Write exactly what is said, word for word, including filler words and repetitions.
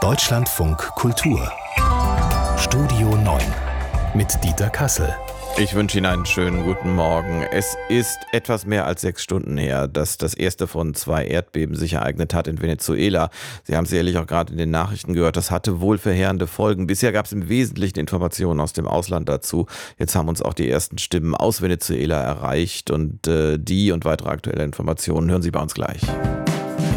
Deutschlandfunk Kultur Studio neun mit Dieter Kassel. Ich wünsche Ihnen einen schönen guten Morgen. Es ist etwas mehr als sechs Stunden her, dass das erste von zwei Erdbeben sich ereignet hat in Venezuela. Sie haben sicherlich auch gerade in den Nachrichten gehört, das hatte wohl verheerende Folgen. Bisher gab es im Wesentlichen Informationen aus dem Ausland dazu. Jetzt haben uns auch die ersten Stimmen aus Venezuela erreicht und äh, die und weitere aktuelle Informationen hören Sie bei uns gleich.